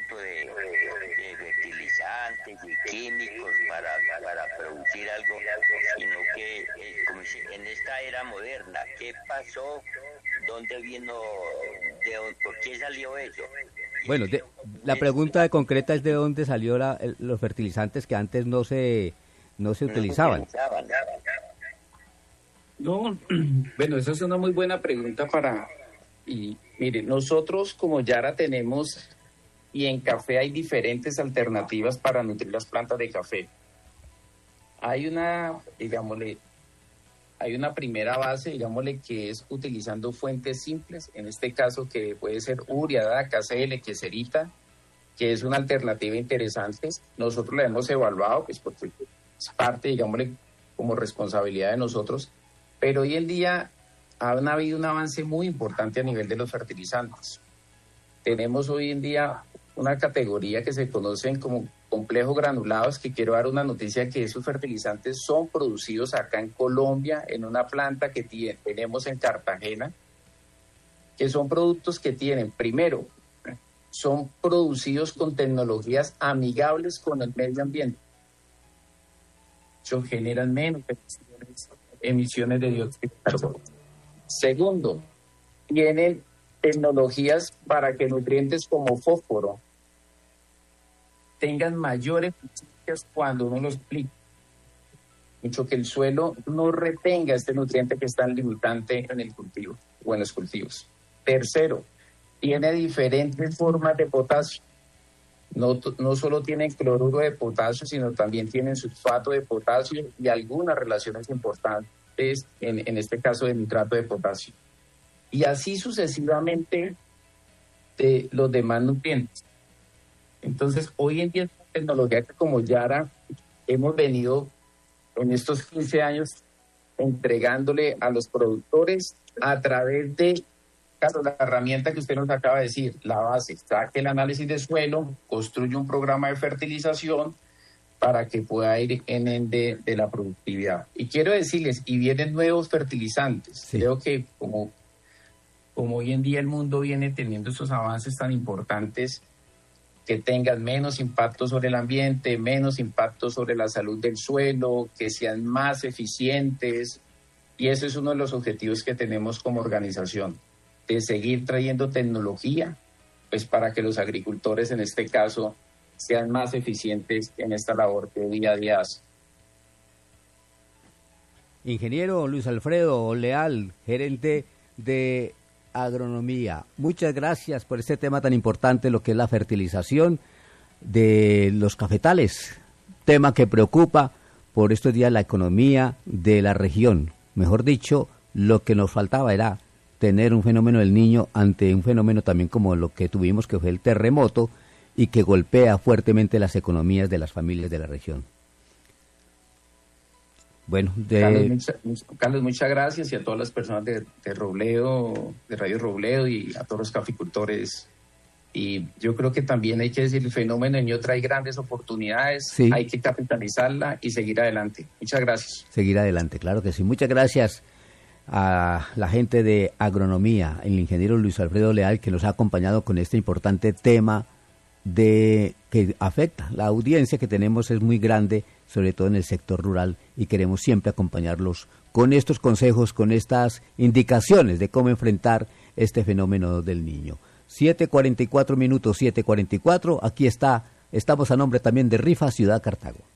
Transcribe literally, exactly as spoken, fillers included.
asunto de, de fertilizantes y químicos para, para producir algo, sino que eh, como si en esta era moderna, ¿qué pasó? ¿Dónde vino? De, ¿Por qué salió eso? Bueno, de, la pregunta de concreta es de dónde salió la, el, los fertilizantes que antes no se no se utilizaban. No, bueno, esa es una muy buena pregunta para... Y mire, nosotros como Yara tenemos, y en café hay diferentes alternativas para nutrir las plantas de café. Hay una, digámosle, hay una primera base, digámosle, que es utilizando fuentes simples, en este caso que puede ser urea, daca, C L, queserita, que es una alternativa interesante. Nosotros la hemos evaluado, pues porque es parte, digámosle, como responsabilidad de nosotros, pero hoy en día ha habido un avance muy importante a nivel de los fertilizantes. Tenemos hoy en día una categoría que se conocen como complejos granulados, que quiero dar una noticia que esos fertilizantes son producidos acá en Colombia, en una planta que tiene, tenemos en Cartagena, que son productos que tienen, primero, son producidos con tecnologías amigables con el medio ambiente. Eso generan menos emisiones, emisiones de dióxido de carbono. Segundo, tienen tecnologías para que nutrientes como fósforo tengan mayores eficiencias cuando uno lo explica. Mucho que el suelo no retenga este nutriente que es tan limitante en el cultivo o en los cultivos. Tercero, tiene diferentes formas de potasio. No, no solo tienen cloruro de potasio, sino también tienen sulfato de potasio y algunas relaciones importantes, en, en este caso de nitrato de potasio. Y así sucesivamente de los demás nutrientes. Entonces, hoy en día, esta tecnología que como Yara hemos venido en estos quince años entregándole a los productores a través de, claro, la herramienta que usted nos acaba de decir, la base, saque el análisis de suelo, construye un programa de fertilización para que pueda ir en el de, de la productividad. Y quiero decirles, y vienen nuevos fertilizantes. Sí. Creo que como, como hoy en día el mundo viene teniendo esos avances tan importantes, que tengan menos impacto sobre el ambiente, menos impacto sobre la salud del suelo, que sean más eficientes. Y ese es uno de los objetivos que tenemos como organización, de seguir trayendo tecnología, pues para que los agricultores en este caso sean más eficientes en esta labor que día a día hacen. Ingeniero Luis Alfredo Leal, gerente de agronomía, muchas gracias por este tema tan importante, lo que es la fertilización de los cafetales, tema que preocupa por estos días la economía de la región. Mejor dicho, lo que nos faltaba era tener un fenómeno del Niño ante un fenómeno también como lo que tuvimos, que fue el terremoto, y que golpea fuertemente las economías de las familias de la región. Bueno, de... Carlos, mucha, Carlos, muchas gracias, y a todas las personas de, de Robledo, de Radio Robledo, y a todos los caficultores. Y yo creo que también hay que decir, el fenómeno del Niño trae grandes oportunidades, sí. Hay que capitalizarla y seguir adelante. Muchas gracias. Seguir adelante, claro que sí. Muchas gracias a la gente de agronomía, el ingeniero Luis Alfredo Leal, que nos ha acompañado con este importante tema de que afecta. La audiencia que tenemos es muy grande, sobre todo en el sector rural, y queremos siempre acompañarlos con estos consejos, con estas indicaciones de cómo enfrentar este fenómeno del Niño. siete cuarenta y cuatro minutos, siete cuarenta y cuatro, aquí está, estamos a nombre también de Rifa Ciudad Cartago.